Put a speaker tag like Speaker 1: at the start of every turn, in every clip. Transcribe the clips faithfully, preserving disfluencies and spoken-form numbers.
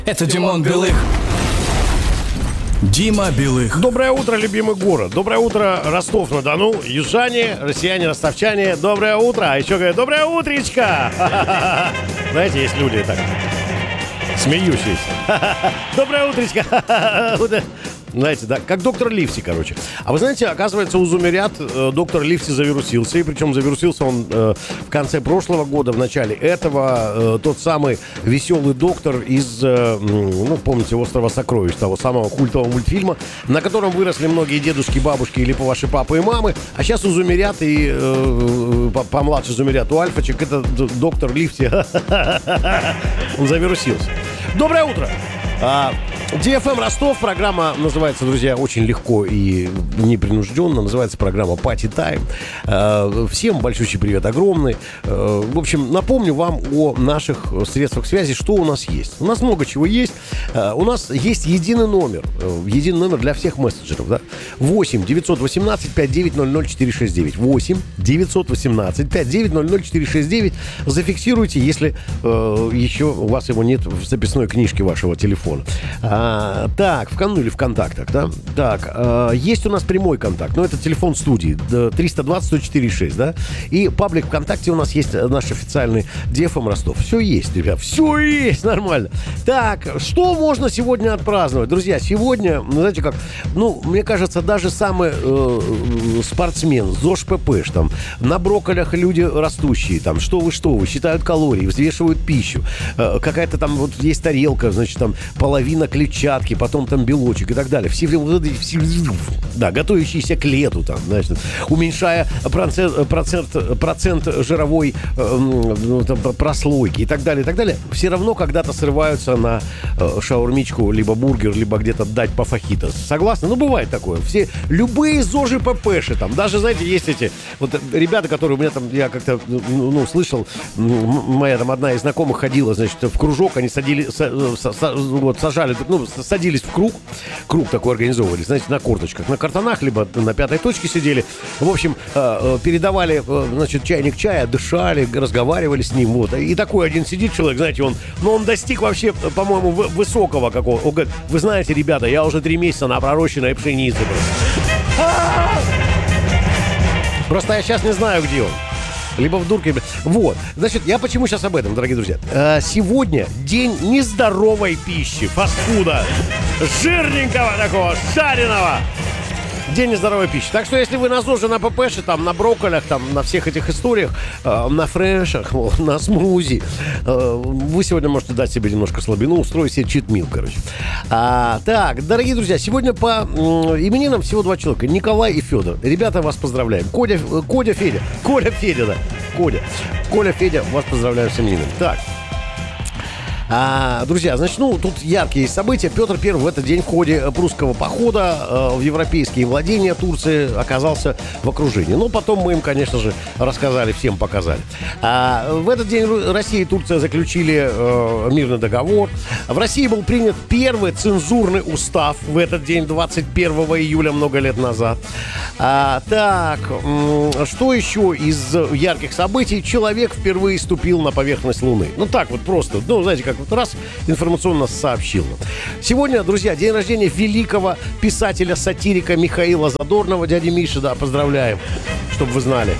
Speaker 1: Это Димон Белых. Дима Белых.
Speaker 2: Доброе утро, любимый город. Доброе утро, Ростов-на-Дону. Южане, россияне, ростовчане. Доброе утро. А еще говорят, доброе утречко. Знаете, есть люди так смеющиеся. Доброе утречко. Знаете, да, как доктор Ливси, короче. А вы знаете, оказывается, у зумерят э, доктор Ливси завирусился. И причем завирусился он э, в конце прошлого года, в начале этого. Э, тот самый веселый доктор из, э, ну, помните, «Острова сокровищ», того самого культового мультфильма, на котором выросли многие дедушки, бабушки или по ваши папы и мамы. А сейчас у зумерят и э, помладше зумерят, у альфочек, это доктор Ливси. Он завирусился. Доброе утро! ди эф эм Ростов, программа называется, друзья, очень легко и непринужденно, называется программа Party Time. Всем большущий привет, огромный. В общем, напомню вам о наших средствах связи, что у нас есть. У нас много чего есть. У нас есть единый номер, единый номер для всех мессенджеров, да? восемь девятьсот восемнадцать пятьсот девять ноль ноль четыре шесть девять. восемь девятьсот восемнадцать пятьсот девять ноль ноль четыре шесть девять. Зафиксируйте, если э, еще у вас его нет в записной книжке вашего телефона. А, так, в ну или в контактах, да? Так, а, есть у нас прямой контакт, но это телефон студии триста двадцать сто четыре шесть, да? И паблик ВКонтакте у нас есть наш официальный ди эф эм Ростов. Все есть, ребят, все есть, нормально. Так, что можно сегодня отпраздновать? Друзья, сегодня, ну, знаете как, ну, мне кажется, даже самый э, спортсмен, ЗОЖ ППш, там, на брокколях люди растущие, там, что вы, что вы, считают калории, взвешивают пищу, э, какая-то там, вот есть тарелка, значит, там, половина клетчатки, потом там белочек и так далее. Все, все да, готовящиеся к лету, там, значит, уменьшая процент, процент, процент жировой э, там, прослойки и так далее, и так далее. Все равно когда-то срываются на э, шаурмичку, либо бургер, либо где-то дать по фахито. Согласны? Ну, бывает такое. Все, любые ЗОЖи ППши, там, даже, знаете, есть эти вот ребята, которые у меня там, я как-то, ну, ну слышал, моя там одна из знакомых ходила, значит, в кружок, они садили, са, са, са, вот, сажали, ну, садились в круг, круг такой организовывали, знаете, на корточках, на картонах, либо на пятой точке сидели. В общем, передавали, значит, чайник чая, дышали, разговаривали с ним, вот. И такой один сидит человек, знаете, он, ну, он достиг вообще, по-моему, высокого какого. Он говорит, вы знаете, ребята, я уже три месяца на пророщенной пшенице. Просто я сейчас не знаю, где он. Либо в дурке. Вот. Значит, я почему сейчас об этом, дорогие друзья? Сегодня день нездоровой пищи, фастфуда, жирненького такого, жареного. День нездоровой пищи. Так что, если вы на ЗОЖе, на ППше, там, на брокколях, там, на всех этих историях, э, на фрешах, на смузи, э, вы сегодня можете дать себе немножко слабину, устроить себе читмил, короче. А, так, дорогие друзья, сегодня по э, именинам всего два человека. Николай и Федор. Ребята, вас поздравляем. Кодя, э, Кодя, Федя. Коля, Федя, да. Кодя. Коля, Федя, вас поздравляю с именинами. Так. А, друзья, значит, ну, тут яркие события. Петр Первый в этот день в ходе прусского похода э, в европейские владения Турции оказался в окружении. Ну, потом мы им, конечно же, рассказали, всем показали. А, в этот день Россия и Турция заключили э, мирный договор. В России был принят первый цензурный устав в этот день, двадцать первого июля, много лет назад. А, так, м- что еще из ярких событий? Человек впервые ступил на поверхность Луны. Ну, так вот просто, ну, знаете, как вот раз информационно сообщил. Сегодня, друзья, день рождения великого писателя-сатирика Михаила Задорнова. Дядя Миша, да, поздравляем, чтобы вы знали.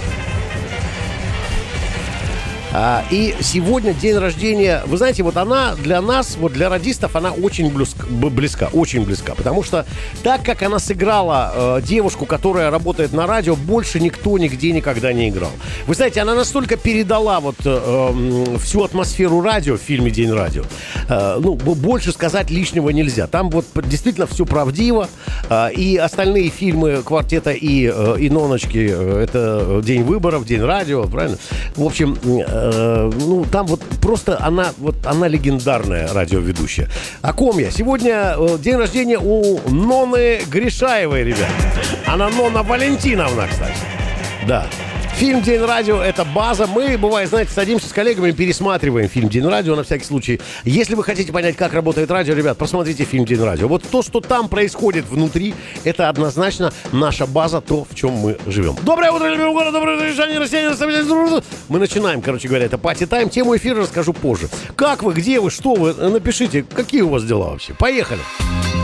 Speaker 2: А, и сегодня день рождения, вы знаете, вот она для нас, вот для радистов, она очень близка, близка, очень близка, потому что так как она сыграла э, девушку, которая работает на радио, больше никто нигде никогда не играл. Вы знаете, она настолько передала вот э, всю атмосферу радио в фильме «День радио», э, ну, больше сказать лишнего нельзя. Там вот действительно все правдиво, э, и остальные фильмы «Квартета» и, э, и «Ноночки» э, это «День выборов», «День радио», правильно? В общем, э, ну, там вот просто она, вот она легендарная радиоведущая. О ком я? Сегодня э, день рождения у Ноны Гришаевой, ребят. Она Нона Валентиновна, кстати. Да. Фильм «День радио» — это база. Мы, бывает, знаете, садимся с коллегами, пересматриваем фильм «День радио» на всякий случай. Если вы хотите понять, как работает радио, ребят, посмотрите фильм «День радио». Вот то, что там происходит внутри, это однозначно наша база, то, в чем мы живем. Доброе утро, любимый город, доброе утро, решение, Россия. Мы начинаем, короче говоря, это пати тайм. Тему эфира расскажу позже. Как вы, где вы, что вы? Напишите, какие у вас дела вообще. Поехали.